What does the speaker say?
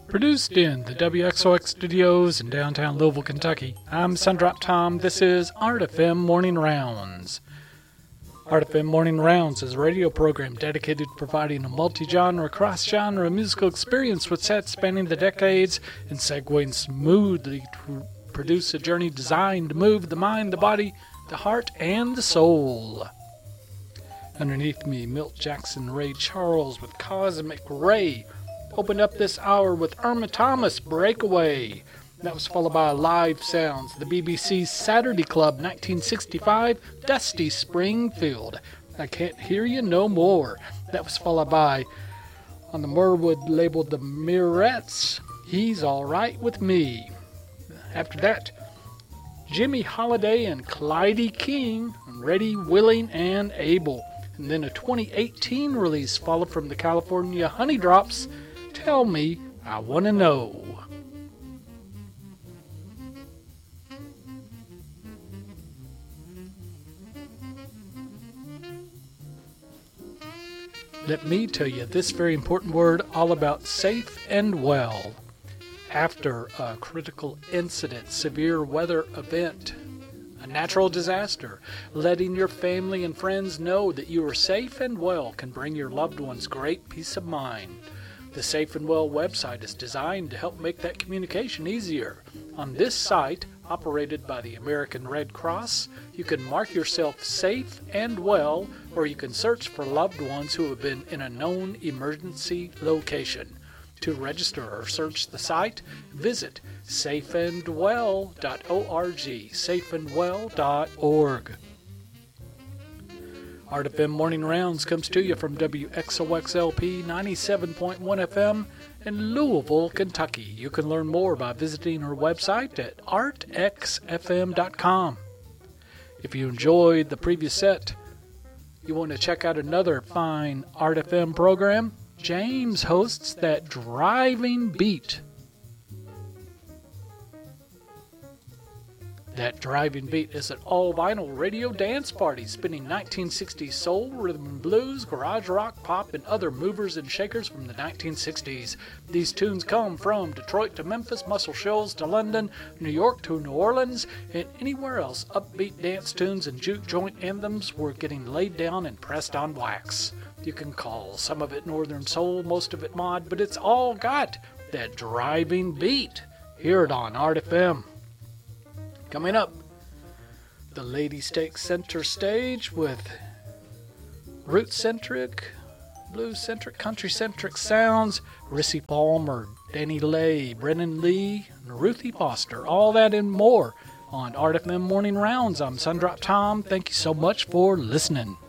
Produced in the WXOX studios in downtown Louisville, Kentucky. I'm Sundrop Tom. This is Art FM Morning Rounds. Art FM Morning Rounds is a radio program dedicated to providing a multi-genre, cross-genre musical experience with sets spanning the decades and segueing smoothly to produce a journey designed to move the mind, the body, the heart, and the soul. Underneath me, Milt Jackson, Ray Charles with Cosmic Ray. Opened up this hour with Irma Thomas, Breakaway. That was followed by Live Sounds, the BBC's Saturday Club, 1965, Dusty Springfield. I Can't Hear You No More. That was followed by, on the Merwood label, the Mirettes, He's All Right With Me. After that, Jimmy Holiday and Clyde King, Ready, Willing, and Able. And then a 2018 release followed from the California Honey Drops, Tell Me I Wanna Know. Let me tell you this very important word all about safe and well. After a critical incident, severe weather event, a natural disaster, letting your family and friends know that you are safe and well can bring your loved ones great peace of mind. The Safe and Well website is designed to help make that communication easier. On this site, operated by the American Red Cross, you can mark yourself safe and well, or you can search for loved ones who have been in a known emergency location. To register or search the site, visit safeandwell.org, safeandwell.org. Art FM Morning Rounds comes to you from WXOXLP 97.1 FM in Louisville, Kentucky. You can learn more by visiting our website at artxfm.com. If you enjoyed the previous set, you want to check out another fine Art FM program, James hosts That Driving Beat. That Driving Beat is an all-vinyl radio dance party spinning 1960s soul, rhythm and blues, garage rock, pop, and other movers and shakers from the 1960s. These tunes come from Detroit to Memphis, Muscle Shoals to London, New York to New Orleans, and anywhere else upbeat dance tunes and juke joint anthems were getting laid down and pressed on wax. You can call some of it Northern Soul, most of it mod, but it's all got that driving beat. Hear it on Art FM. Coming up, the ladies take center stage with root-centric, blues-centric, country-centric sounds. Rissy Palmer, Danny Lay, Brennan Lee, and Ruthie Foster. All that and more on Art FM Morning Rounds. I'm Sundrop Tom. Thank you so much for listening.